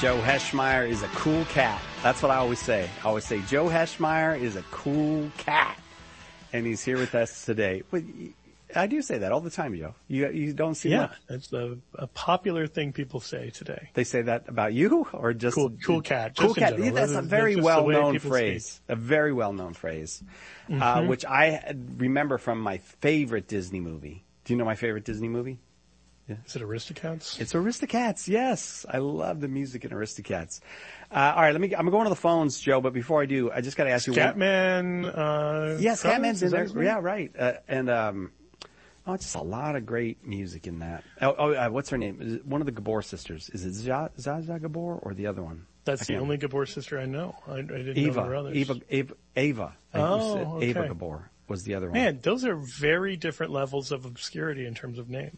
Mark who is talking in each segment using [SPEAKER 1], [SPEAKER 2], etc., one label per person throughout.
[SPEAKER 1] Joe Heschmeyer is a cool cat. That's what I always say. I always say Joe Heschmeyer is a cool cat. And he's here with us today. But I do say that all the time, Joe. You don't see much.
[SPEAKER 2] Yeah, it's a popular thing people say today.
[SPEAKER 1] They say that about you, or just
[SPEAKER 2] cool cat?
[SPEAKER 1] Cool cat.
[SPEAKER 2] General.
[SPEAKER 1] That's a very well-known phrase. A very well-known phrase, which I remember from my favorite Disney movie. Do you know my favorite Disney movie?
[SPEAKER 2] Yeah. Is it Aristocats?
[SPEAKER 1] It's Aristocats. Yes, I love the music in Aristocats. All right, I'm going to the phones, Joe. But before I do, I just got to ask you.
[SPEAKER 2] Scatman.
[SPEAKER 1] Yes, Scatman's in there. Yeah, right. It's just a lot of great music in that. What's her name? Is it one of the Gabor sisters? Is it Zsa Gabor or the other one?
[SPEAKER 2] That's the only Gabor sister I know. I didn't know there were others.
[SPEAKER 1] Ava.
[SPEAKER 2] Okay.
[SPEAKER 1] Ava Gabor was the other one.
[SPEAKER 2] Man, those are very different levels of obscurity in terms of name.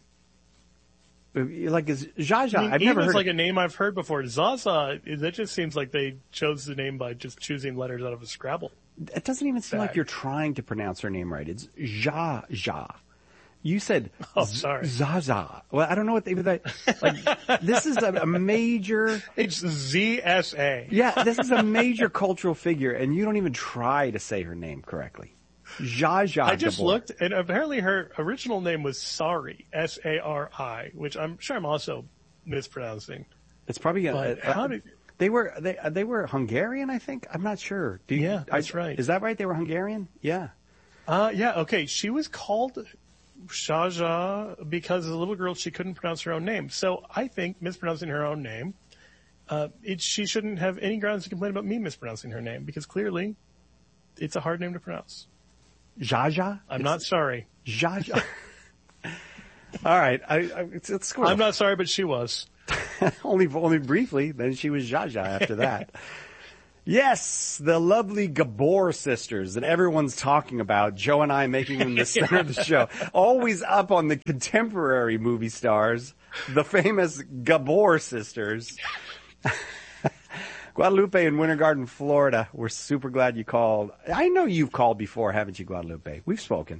[SPEAKER 1] Like is Zsa Zsa.
[SPEAKER 2] I mean,
[SPEAKER 1] I've never heard
[SPEAKER 2] like a name I've heard before. Zaza, that just seems like they chose the name by just choosing letters out of a Scrabble.
[SPEAKER 1] It doesn't even seem like you're trying to pronounce her name right. It's Zsa Zsa. You said Zaza. Well, I don't know what they like. This is a major.
[SPEAKER 2] It's ZSA.
[SPEAKER 1] Yeah, this is a major cultural figure, and you don't even try to say her name correctly. Zsa Zsa.
[SPEAKER 2] I just
[SPEAKER 1] Gabor.
[SPEAKER 2] looked, and apparently her original name was Sari, S-A-R-I, which I'm sure I'm also mispronouncing.
[SPEAKER 1] It's probably
[SPEAKER 2] how did
[SPEAKER 1] they were Hungarian? I think I'm not sure.
[SPEAKER 2] That's right.
[SPEAKER 1] Is that right? They were Hungarian. Yeah.
[SPEAKER 2] Yeah. Okay. She was called Zsa Zsa because as a little girl she couldn't pronounce her own name. So I think mispronouncing her own name, she shouldn't have any grounds to complain about me mispronouncing her name because clearly it's a hard name to pronounce.
[SPEAKER 1] Zsa Zsa?
[SPEAKER 2] I'm not sorry.
[SPEAKER 1] Zsa Zsa. All right. It's cool.
[SPEAKER 2] I'm not sorry, but she was.
[SPEAKER 1] only briefly. Then she was Zsa Zsa after that. Yes, the lovely Gabor sisters that everyone's talking about. Joe and I making them the center of the show. Always up on the contemporary movie stars. The famous Gabor sisters. Guadalupe in Winter Garden, Florida. We're super glad you called. I know you've called before, haven't you, Guadalupe? We've spoken.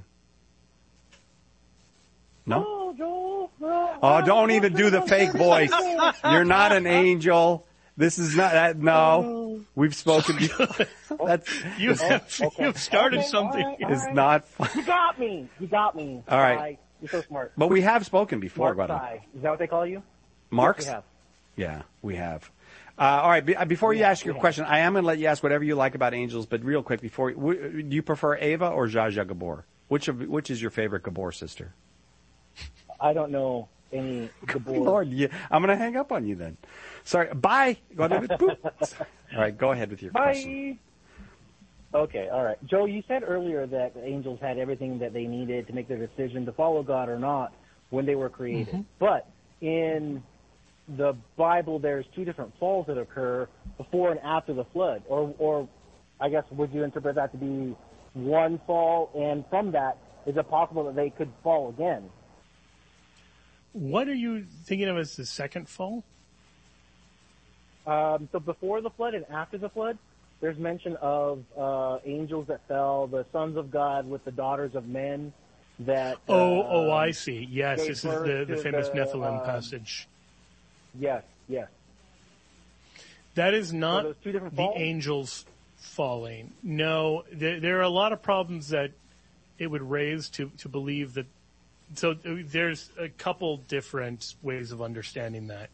[SPEAKER 1] No?
[SPEAKER 3] Oh, Joel. No,
[SPEAKER 1] oh, don't even do the fake voice. You're not an angel. This is not that. No. We've spoken before.
[SPEAKER 2] You've started something.
[SPEAKER 3] All right.
[SPEAKER 1] It's not fun.
[SPEAKER 3] You got me.
[SPEAKER 1] All right.
[SPEAKER 3] You're so smart.
[SPEAKER 1] But we have spoken before,
[SPEAKER 3] Mark
[SPEAKER 1] Guadalupe.
[SPEAKER 3] Is that what they call you?
[SPEAKER 1] Marks?
[SPEAKER 3] Yes, we have.
[SPEAKER 1] Yeah, we have. All right. Before you ask your question, I am going to let you ask whatever you like about angels. But real quick, do you prefer Ava or Zsa Zsa Gabor? Which is your favorite Gabor sister?
[SPEAKER 3] I don't know any Gabor.
[SPEAKER 1] Lord, I'm going to hang up on you then. Sorry. Bye. All right. Go ahead with your question.
[SPEAKER 3] Okay. All right. Joe, you said earlier that the angels had everything that they needed to make their decision to follow God or not when they were created. Mm-hmm. But in the Bible, there's two different falls that occur before and after the flood. Or I guess, would you interpret that to be one fall? And from that, is it possible that they could fall again?
[SPEAKER 2] What are you thinking of as the second fall?
[SPEAKER 3] So before the flood and after the flood, there's mention of angels that fell, the sons of God with the daughters of men. That
[SPEAKER 2] I see. Yes, this is the famous Nephilim passage.
[SPEAKER 3] Yes.
[SPEAKER 2] That is not
[SPEAKER 3] the
[SPEAKER 2] angels falling. No, there are a lot of problems that it would raise to believe that. So there's a couple different ways of understanding that.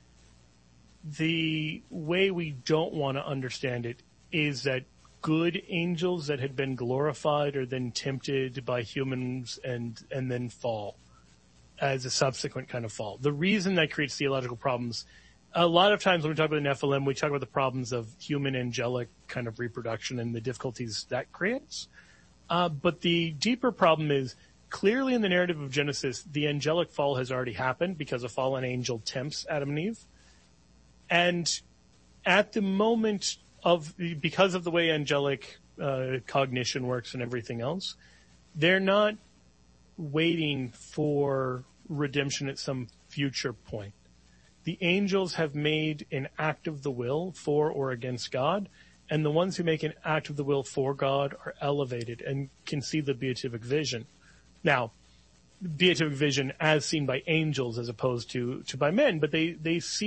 [SPEAKER 2] The way we don't want to understand it is that good angels that had been glorified are then tempted by humans and then fall as a subsequent kind of fall. The reason that creates theological problems, a lot of times when we talk about the Nephilim, we talk about the problems of human angelic kind of reproduction and the difficulties that creates. But the deeper problem is clearly in the narrative of Genesis, the angelic fall has already happened because a fallen angel tempts Adam and Eve. And at the moment because of the way angelic cognition works and everything else, they're not waiting for redemption at some future point. The angels have made an act of the will for or against God, and the ones who make an act of the will for God are elevated and can see the beatific vision. Now, beatific vision as seen by angels as opposed to by men, but they see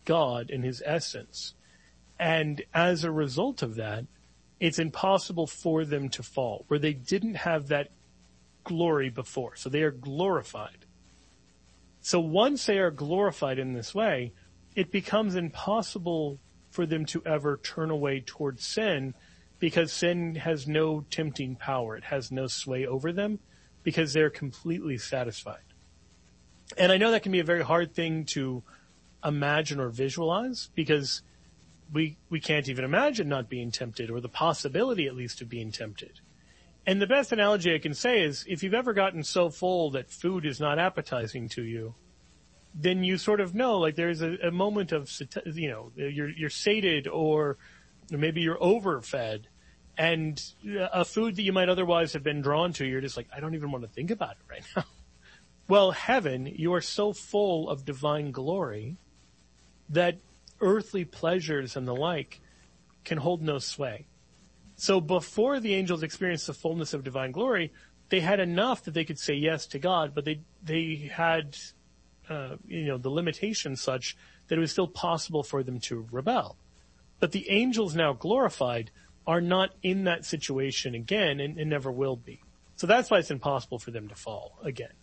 [SPEAKER 2] God in his essence. And as a result of that, it's impossible for them to fall, where they didn't have that glory before. So they are glorified. So once they are glorified in this way, it becomes impossible for them to ever turn away towards sin, because sin has no tempting power. It has no sway over them, because they're completely satisfied. And I know that can be a very hard thing to imagine or visualize, because we can't even imagine not being tempted, or the possibility at least of being tempted. And the best analogy I can say is, if you've ever gotten so full that food is not appetizing to you, then you sort of know, like, there's a moment of, you're sated, or maybe you're overfed, and a food that you might otherwise have been drawn to, you're just like, I don't even want to think about it right now. Well, heaven, you are so full of divine glory that earthly pleasures and the like can hold no sway. So before the angels experienced the fullness of divine glory, they had enough that they could say yes to God, but they had, the limitation such that it was still possible for them to rebel. But the angels now glorified are not in that situation again, and never will be. So that's why it's impossible for them to fall again.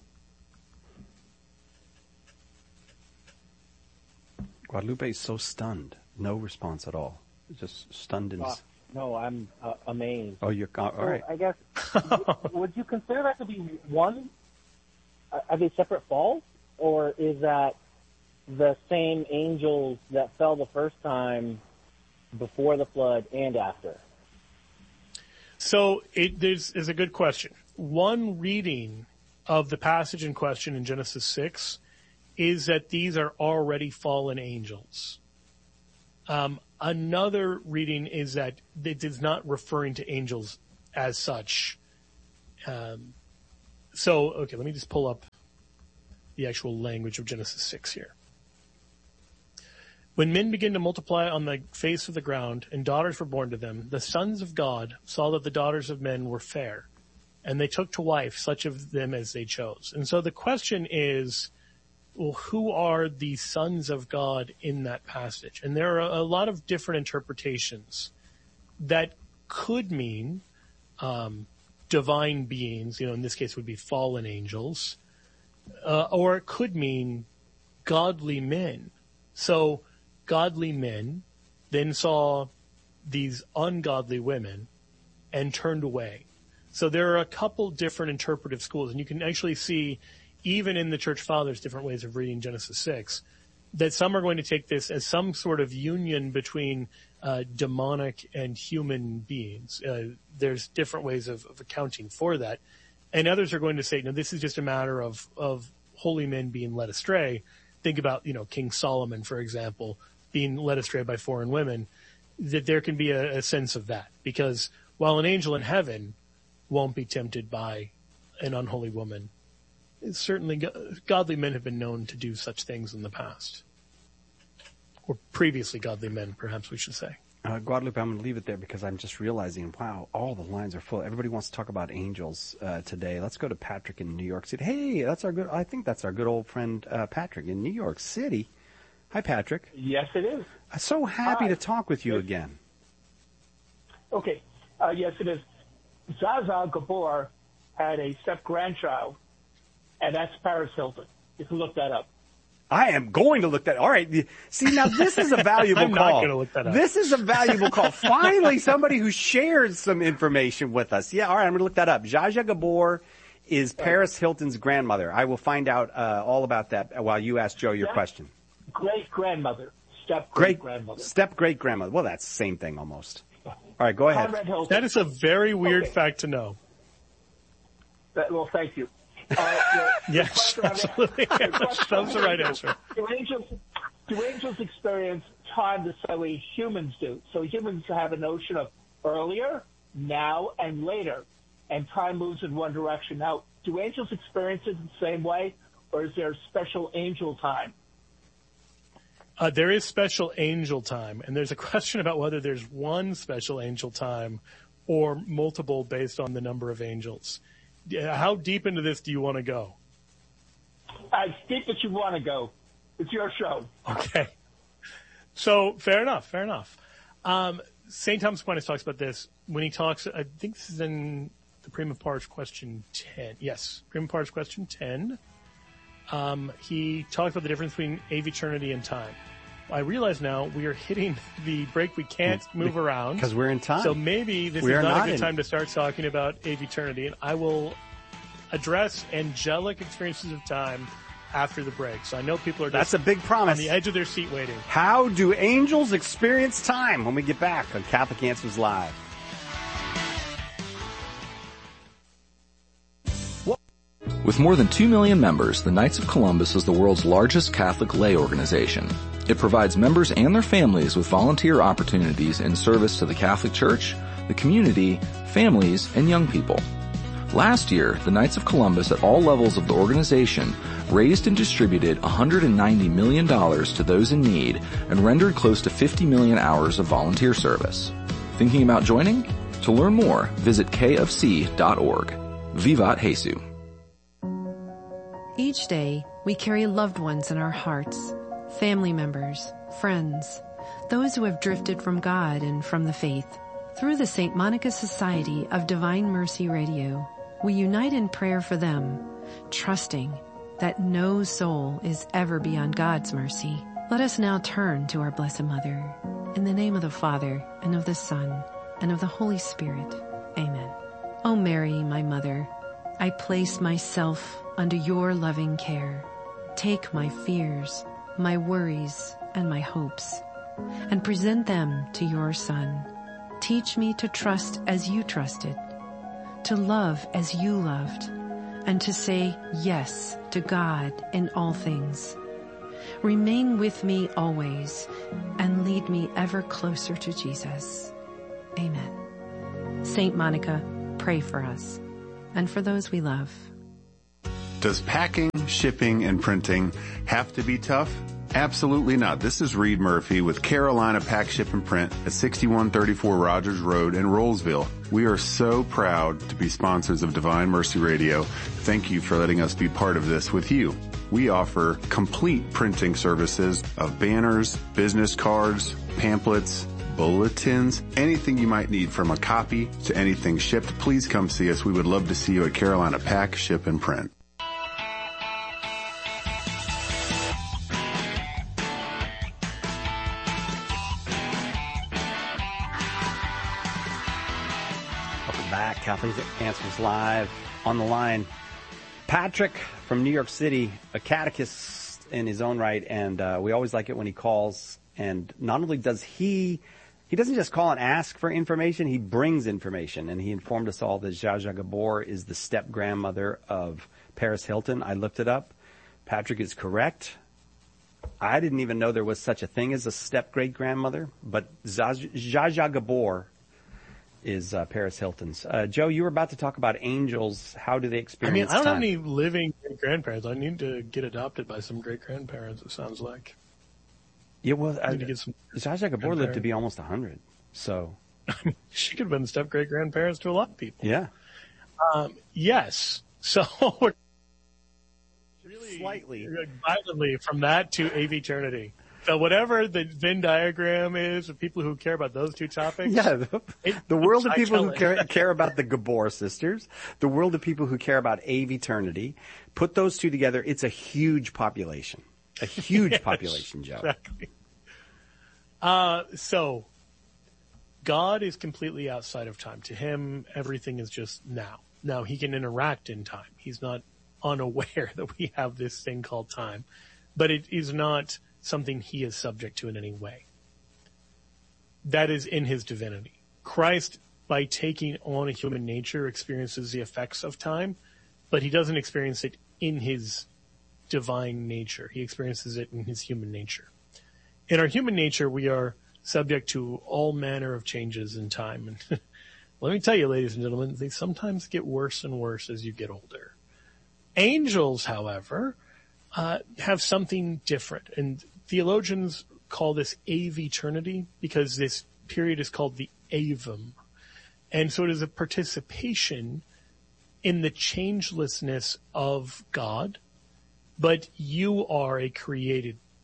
[SPEAKER 1] Guadalupe is so stunned. No response at all. Just stunned and...
[SPEAKER 3] No, I'm amazed.
[SPEAKER 1] Oh, you're... all right.
[SPEAKER 3] I guess, would you consider that to be one? Are they separate falls? Or is that the same angels that fell the first time before the flood and after?
[SPEAKER 2] So is a good question. One reading of the passage in question in Genesis 6 is that these are already fallen angels. Another reading is that it is not referring to angels as such. Okay, let me just pull up the actual language of Genesis 6 here. When men began to multiply on the face of the ground, and daughters were born to them, the sons of God saw that the daughters of men were fair, and they took to wife such of them as they chose. And so the question is, well, who are the sons of God in that passage? And there are a lot of different interpretations that could mean divine beings, in this case would be fallen angels, or it could mean godly men. So godly men then saw these ungodly women and turned away. So there are a couple different interpretive schools, and you can actually see, even in the Church Fathers, different ways of reading Genesis 6, that some are going to take this as some sort of union between demonic and human beings. There's different ways of accounting for that. And others are going to say, no, this is just a matter of holy men being led astray. Think about, King Solomon, for example, being led astray by foreign women, that there can be a sense of that. Because while an angel in heaven won't be tempted by an unholy woman, certainly godly men have been known to do such things in the past. Or previously godly men, perhaps we should say.
[SPEAKER 1] Guadalupe, I'm going to leave it there because I'm just realizing, wow, all the lines are full. Everybody wants to talk about angels today. Let's go to Patrick in New York City. Hey, I think that's our good old friend Patrick in New York City. Hi, Patrick.
[SPEAKER 4] Yes, it is.
[SPEAKER 1] I'm so happy to talk with you again.
[SPEAKER 4] Okay. Yes, it is. Zaza Gabor had a step-grandchild, and that's Paris Hilton. You can look that up.
[SPEAKER 1] I am going to look that. All right. See, now this is a valuable
[SPEAKER 2] I'm
[SPEAKER 1] call.
[SPEAKER 2] not going to look that up.
[SPEAKER 1] This is a valuable call. Finally, somebody who shares some information with us. Yeah, all right, I'm going to look that up. Zsa Zsa Gabor is Paris Hilton's grandmother. I will find out all about that while you ask Joe your question.
[SPEAKER 4] Great-grandmother. Step-great-grandmother.
[SPEAKER 1] Step-great-grandmother. Well, that's the same thing almost. All right, go ahead.
[SPEAKER 4] Conrad Hilton.
[SPEAKER 2] That is a very weird fact to know.
[SPEAKER 4] Well, thank you.
[SPEAKER 2] Yes, absolutely. That was the right answer.
[SPEAKER 4] Do angels experience time the same way humans do? So humans have a notion of earlier, now, and later, and time moves in one direction. Now, do angels experience it the same way, or is there special angel time?
[SPEAKER 2] There is special angel time, and there's a question about whether there's one special angel time or multiple based on the number of angels. How deep into this do you want to go?
[SPEAKER 4] As deep as you want to go. It's your show.
[SPEAKER 2] Okay. So fair enough. St. Thomas Aquinas talks about this when he talks, I think this is in the Prima Pars question 10. Yes, Prima Pars question 10. He talks about the difference between aeviternity and time. I realize now we are hitting the break. We can't move around.
[SPEAKER 1] Because we're in time.
[SPEAKER 2] So maybe this is not a good time to start talking about aeviternity. And I will address angelic experiences of time after the break. So I know people are
[SPEAKER 1] That's a big promise.
[SPEAKER 2] On the edge of their seat waiting.
[SPEAKER 1] How do angels experience time? When we get back on Catholic Answers Live.
[SPEAKER 5] With more than 2 million members, the Knights of Columbus is the world's largest Catholic lay organization. It provides members and their families with volunteer opportunities in service to the Catholic Church, the community, families, and young people. Last year, the Knights of Columbus at all levels of the organization raised and distributed $190 million to those in need and rendered close to 50 million hours of volunteer service. Thinking about joining? To learn more, visit kofc.org. Vivat Jesu.
[SPEAKER 6] Each day, we carry loved ones in our hearts, family members, friends, those who have drifted from God and from the faith. Through the St. Monica Society of Divine Mercy Radio, we unite in prayer for them, trusting that no soul is ever beyond God's mercy. Let us now turn to our Blessed Mother. In the name of the Father, and of the Son, and of the Holy Spirit. Amen. O Mary, my Mother, I place myself under your loving care. Take my fears, my worries, and my hopes, and present them to your Son. Teach me to trust as you trusted, to love as you loved, and to say yes to God in all things. Remain with me always, and lead me ever closer to Jesus. Amen. Saint Monica, pray for us, and for those we love.
[SPEAKER 7] Does packing, shipping, and printing have to be tough? Absolutely not. This is Reed Murphy with Carolina Pack, Ship, and Print at 6134 Rogers Road in Rollsville. We are so proud to be sponsors of Divine Mercy Radio. Thank you for letting us be part of this with you. We offer complete printing services of banners, business cards, pamphlets, bulletins, anything you might need from a copy to anything shipped. Please come see us. We would love to see you at Carolina Pack, Ship, and Print.
[SPEAKER 1] Catholic Answers Live. On the line, Patrick from New York City, a catechist in his own right, and we always like it when he calls. And not only does he doesn't just call and ask for information, he brings information. And he informed us all that Zsa Zsa Gabor is the step-grandmother of Paris Hilton. I looked it up. Patrick is correct. I didn't even know there was such a thing as a step-great-grandmother, but Zsa Zsa Gabor is Paris Hilton's. Joe, you were about to talk about angels. How do they experience
[SPEAKER 2] I don't
[SPEAKER 1] time?
[SPEAKER 2] have any living great-grandparents. I need to get adopted by some great-grandparents, it sounds like.
[SPEAKER 1] Yeah, well,
[SPEAKER 2] I need to get some
[SPEAKER 1] Zsa Zsa Gabor lived to be almost 100, so.
[SPEAKER 2] She could have been step-great-grandparents to a lot of people.
[SPEAKER 1] Yeah.
[SPEAKER 2] Yes. So we're really
[SPEAKER 1] slightly
[SPEAKER 2] violently from that to aeviternity. So whatever the Venn diagram is of people who care about those two topics.
[SPEAKER 1] Yeah, the world of people who care about the Gabor sisters, the world of people who care about aeviternity, put those two together, it's a huge population. A huge
[SPEAKER 2] Yes,
[SPEAKER 1] population, Joe.
[SPEAKER 2] Exactly. So God is completely outside of time. To him, everything is just now. Now, he can interact in time. He's not unaware that we have this thing called time, but it is not something he is subject to in any way. That is in his divinity. Christ, by taking on a human nature, experiences the effects of time, but he doesn't experience it in his divine nature. He experiences it in his human nature. In our human nature, we are subject to all manner of changes in time. And let me tell you, ladies and gentlemen, they sometimes get worse and worse as you get older. Angels, however, have something different. And theologians call this aeviternity because this period is called the aevum. And so it is a participation in the changelessness of God, but you are a created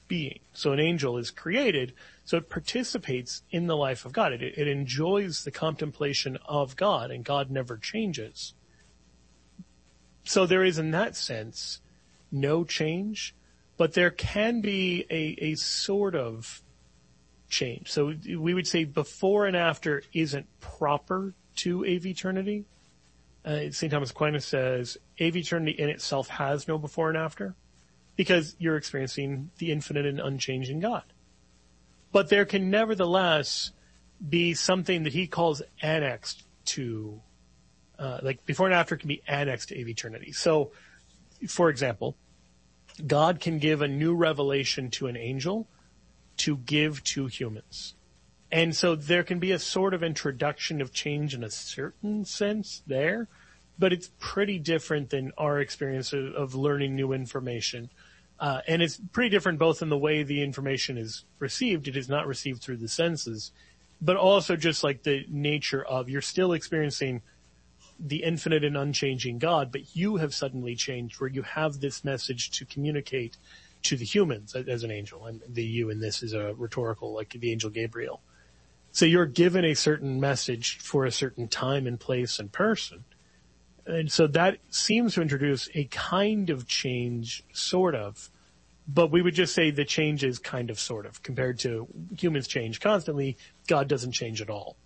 [SPEAKER 2] being. So an angel is created, so it participates in the life of God. It enjoys the contemplation of God, and God never changes. So there is, in that sense, no change, but there can be a sort of change. So we would say before and after isn't proper to aveternity. St. Thomas Aquinas says aveternity in itself has no before and after, because you're experiencing the infinite and unchanging God. But there can nevertheless be something that he calls annexed to, like before and after can be annexed to aveternity. So, for example, God can give a new revelation to an angel to give to humans. And so there can be a sort of introduction of change in a certain sense there, but it's pretty different than our experience of learning new information. And it's pretty different both in the way the information is received. It is not received through the senses, but also just like the nature of you're still experiencing the infinite and unchanging God, but you have suddenly changed where you have this message to communicate to the humans as an angel. And the you in this is a rhetorical, like the angel Gabriel. So you're given a certain message for a certain time and place and person. And so that seems to introduce a kind of change, sort of, but we would just say the change is kind of, sort of, compared to humans change constantly. God doesn't change at all.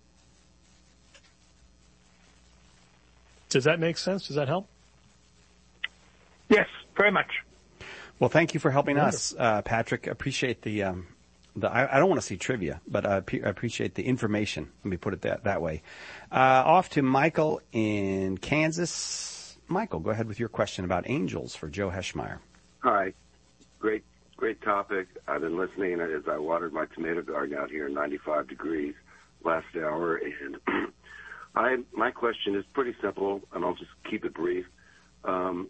[SPEAKER 2] Does that make sense? Does that help?
[SPEAKER 4] Yes, very much.
[SPEAKER 1] Well, thank you for helping us, Patrick. Appreciate the I don't want to see trivia, but I appreciate the information. Let me put it that way. Off to Michael in Kansas. Michael, go ahead with your question about angels for Joe Heschmeyer.
[SPEAKER 8] Hi. Great topic. I've been listening as I watered my tomato garden out here in 95 degrees last hour. And my question is pretty simple, and I'll just keep it brief. Are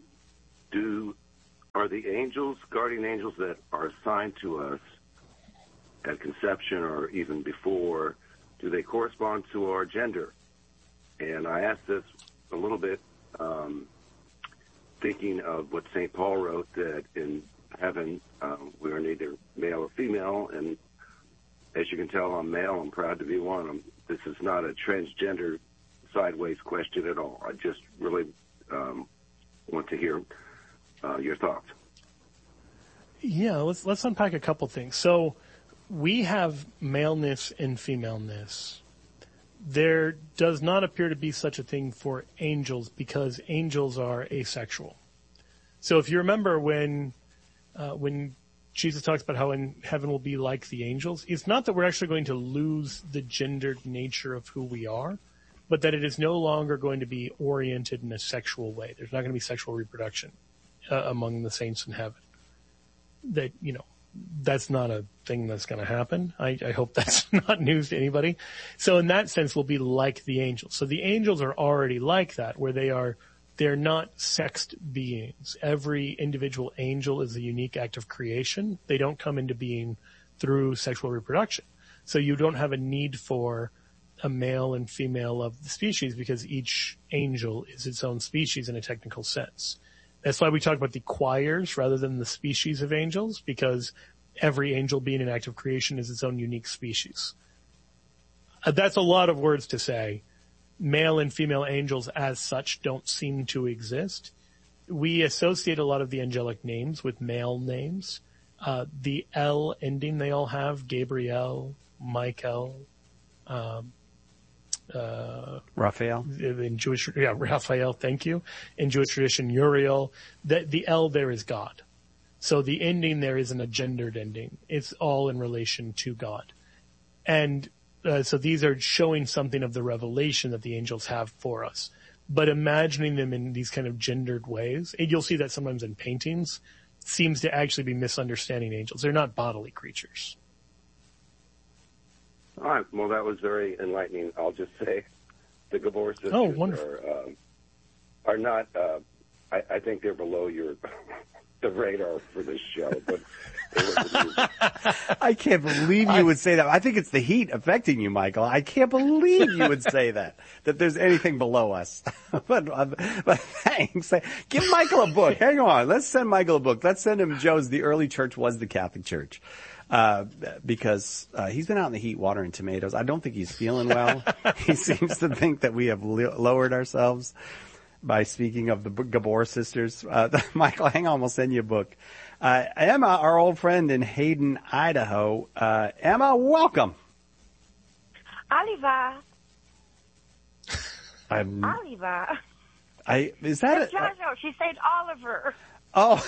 [SPEAKER 8] the angels, guardian angels that are assigned to us at conception or even before, do they correspond to our gender? And I asked this a little bit thinking of what St. Paul wrote, that in heaven we are neither male or female, and as you can tell, I'm male. I'm proud to be one. This is not a transgender sideways question at all. I just really want to hear your thoughts.
[SPEAKER 2] Yeah, let's unpack a couple things. So we have maleness and femaleness. There does not appear to be such a thing for angels because angels are asexual. So if you remember when Jesus talks about how in heaven will be like the angels, it's not that we're actually going to lose the gendered nature of who we are, but that it is no longer going to be oriented in a sexual way. There's not going to be sexual reproduction among the saints in heaven. That, that's not a thing that's going to happen. I hope that's not news to anybody. So in that sense, we'll be like the angels. So the angels are already like that, where they're not sexed beings. Every individual angel is a unique act of creation. They don't come into being through sexual reproduction. So you don't have a need for a male and female of the species because each angel is its own species in a technical sense. That's why we talk about the choirs rather than the species of angels, because every angel being an act of creation is its own unique species. That's a lot of words to say. Male and female angels as such don't seem to exist. We associate a lot of the angelic names with male names. The L ending they all have, Gabriel, Michael,
[SPEAKER 1] Raphael.
[SPEAKER 2] In Jewish, Raphael, thank you. In Jewish tradition, Uriel. The L there is God. So the ending there isn't a gendered ending. It's all in relation to God. And so these are showing something of the revelation that the angels have for us. But imagining them in these kind of gendered ways, and you'll see that sometimes in paintings, seems to actually be misunderstanding angels. They're not bodily creatures.
[SPEAKER 8] All right. Well, that was very enlightening. I'll just say the Gabor sisters are not, I think they're below the radar for this show, but
[SPEAKER 1] I can't believe you would say that. I think it's the heat affecting you, Michael. I can't believe you would say that there's anything below us. but thanks. Give Michael a book. Hang on. Let's send Michael a book. Let's send him Joe's The Early Church Was the Catholic Church. Because he's been out in the heat watering tomatoes. I don't think he's feeling well. He seems to think that we have lowered ourselves by speaking of the Gabor sisters. Michael, hang on. We'll send you a book. Emma, our old friend in Hayden, Idaho. Emma, welcome.
[SPEAKER 9] Oliver.
[SPEAKER 1] Oliver.
[SPEAKER 9] She said Oliver.
[SPEAKER 1] Oh.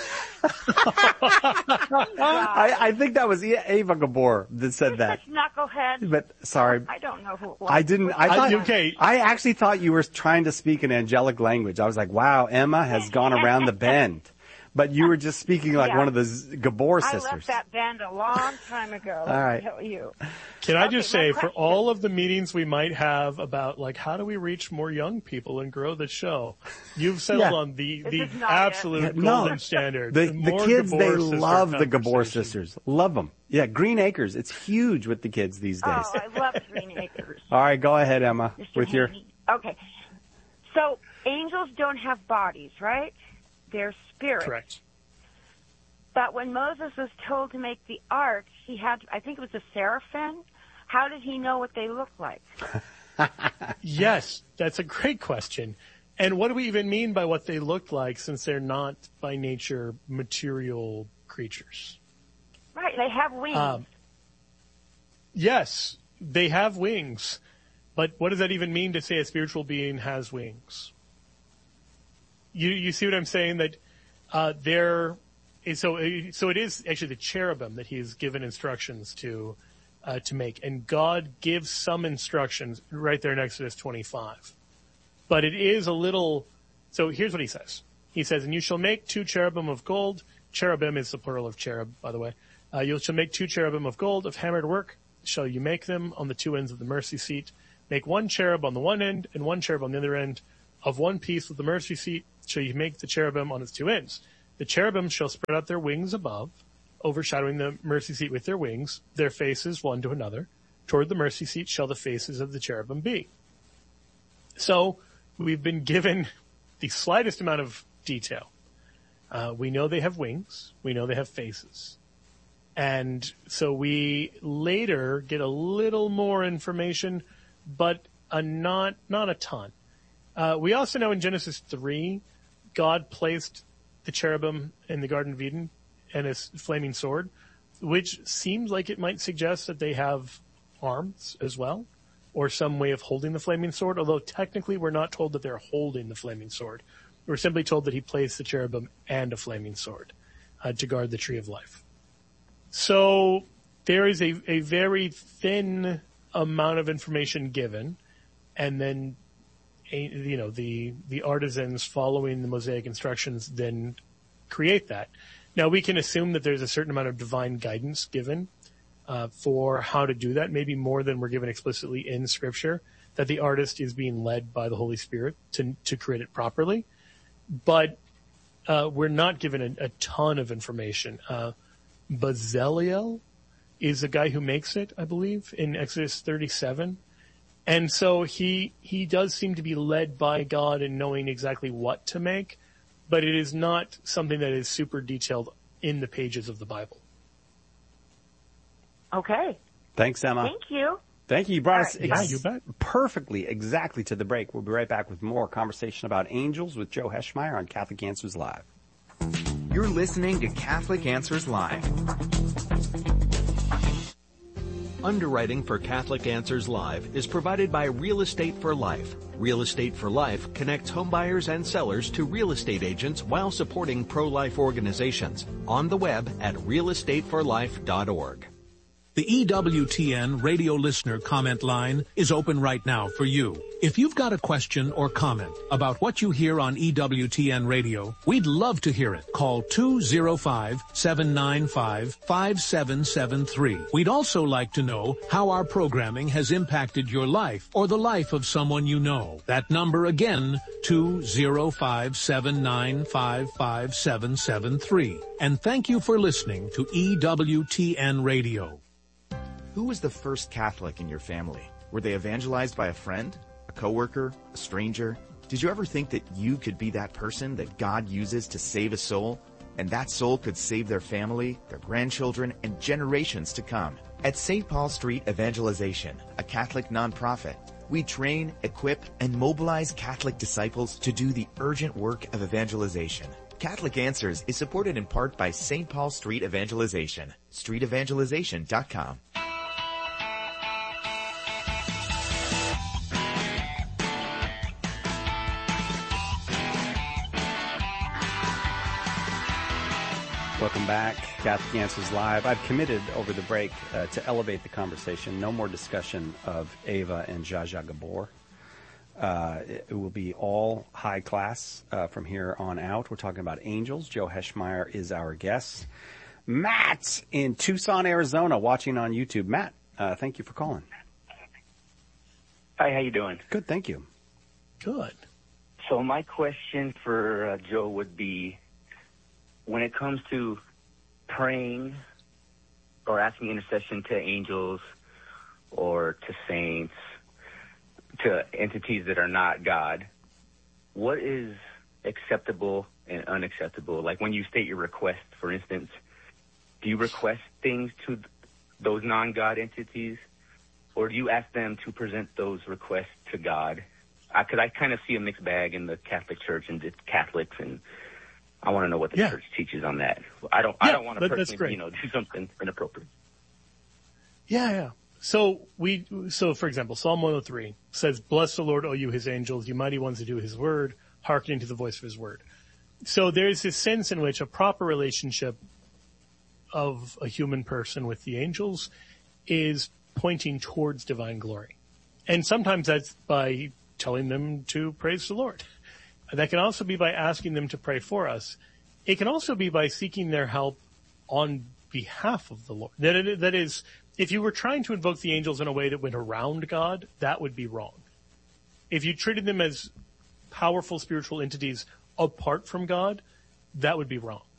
[SPEAKER 1] I think that was Ava Gabor that said that.
[SPEAKER 9] Such knucklehead.
[SPEAKER 1] But sorry.
[SPEAKER 9] I don't know who it was.
[SPEAKER 1] I actually thought you were trying to speak an angelic language. I was like, wow, Emma has gone around the bend. But you were just speaking like one of the Gabor sisters.
[SPEAKER 9] I left that band a long time ago.
[SPEAKER 1] All right.
[SPEAKER 9] Let me tell you.
[SPEAKER 2] Can I just say, for all of the meetings we might have about, like, how do we reach more young people and grow the show, you've settled on the absolute golden standard.
[SPEAKER 1] The kids, they love the Gabor sisters. Love them. Yeah, Green Acres. It's huge with the kids these days.
[SPEAKER 9] Oh, I love Green Acres.
[SPEAKER 1] All right, go ahead, Emma.
[SPEAKER 9] Okay. So, angels don't have bodies, right? They're spirits.
[SPEAKER 2] Correct.
[SPEAKER 9] But when Moses was told to make the ark, he had, I think it was a seraphim. How did he know what they looked like?
[SPEAKER 2] Yes, that's a great question. And what do we even mean by what they looked like, since they're not by nature material creatures?
[SPEAKER 9] Right, they have wings.
[SPEAKER 2] Yes, they have wings. But what does that even mean to say a spiritual being has wings? You see what I'm saying? That so it is actually the cherubim that he's given instructions to make, and God gives some instructions right there in Exodus 25. But it is a little. So here's what he says. He says, "And you shall make 2 cherubim of gold." Cherubim is the plural of cherub, by the way. You shall make 2 cherubim of gold of hammered work. Shall you make them on the 2 ends of the mercy seat? Make 1 cherub on the one end and 1 cherub on the other end. Of one piece with the mercy seat shall you make the cherubim on its 2 ends. The cherubim shall spread out their wings above, overshadowing the mercy seat with their wings, their faces one to another. Toward the mercy seat shall the faces of the cherubim be. So we've been given the slightest amount of detail. We know they have wings. We know they have faces. And so we later get a little more information, but not a ton. We also know in Genesis 3, God placed the cherubim in the Garden of Eden and his flaming sword, which seems like it might suggest that they have arms as well, or some way of holding the flaming sword, although technically we're not told that they're holding the flaming sword. We're simply told that he placed the cherubim and a flaming sword to guard the tree of life. So there is a very thin amount of information given, and then the artisans following the Mosaic instructions then create that. Now we can assume that there's a certain amount of divine guidance given for how to do that, maybe more than we're given explicitly in Scripture, that the artist is being led by the Holy Spirit to create it properly. But we're not given a ton of information. Bezalel is the guy who makes it, I believe, in Exodus 37. And so he does seem to be led by God in knowing exactly what to make, but it is not something that is super detailed in the pages of the Bible.
[SPEAKER 9] Okay.
[SPEAKER 1] Thanks, Emma.
[SPEAKER 9] Thank you.
[SPEAKER 1] Thank you. You brought us
[SPEAKER 2] you bet.
[SPEAKER 1] perfectly, exactly to the break. We'll be right back with more conversation about angels with Joe Heschmeyer on Catholic Answers Live.
[SPEAKER 10] You're listening to Catholic Answers Live. Underwriting for Catholic Answers Live is provided by Real Estate for Life. Real Estate for Life connects homebuyers and sellers to real estate agents while supporting pro-life organizations. On the web at realestateforlife.org.
[SPEAKER 11] The EWTN radio listener comment line is open right now for you. If you've got a question or comment about what you hear on EWTN radio, we'd love to hear it. Call 205-795-5773. We'd also like to know how our programming has impacted your life or the life of someone you know. That number again, 205-795-5773. And thank you for listening to EWTN Radio.
[SPEAKER 12] Who was the first Catholic in your family? Were they evangelized by a friend, a coworker, a stranger? Did you ever think that you could be that person that God uses to save a soul? And that soul could save their family, their grandchildren, and generations to come. At St. Paul Street Evangelization, a Catholic nonprofit, we train, equip, and mobilize Catholic disciples to do the urgent work of evangelization. Catholic Answers is supported in part by St. Paul Street Evangelization, streetevangelization.com.
[SPEAKER 1] Welcome back. Catholic Answers Live. I've committed over the break to elevate the conversation. No more discussion of Ava and Zsa Zsa Gabor. It will be all high class from here on out. We're talking about angels. Joe Heschmeyer is our guest. Matt in Tucson, Arizona, watching on YouTube. Matt, thank you for calling.
[SPEAKER 13] Hi, how you doing?
[SPEAKER 1] Good, thank you.
[SPEAKER 2] Good.
[SPEAKER 13] So my question for Joe would be, when it comes to praying or asking intercession to angels or to saints, to entities that are not God, what is acceptable and unacceptable? Like when you state your request, for instance, do you request things to those non-God entities, or do you ask them to present those requests to God? Because I kind of see a mixed bag in the Catholic Church and the Catholics, and I want to know what the church teaches on that. I don't want to personally, do something inappropriate.
[SPEAKER 2] Yeah. So for example, Psalm 103 says, "Bless the Lord, O you his angels, you mighty ones that do his word, hearkening to the voice of his word." So there's this sense in which a proper relationship of a human person with the angels is pointing towards divine glory. And sometimes that's by telling them to praise the Lord. That can also be by asking them to pray for us. It can also be by seeking their help on behalf of the Lord. That is, if you were trying to invoke the angels in a way that went around God, that would be wrong. If you treated them as powerful spiritual entities apart from God, that would be wrong.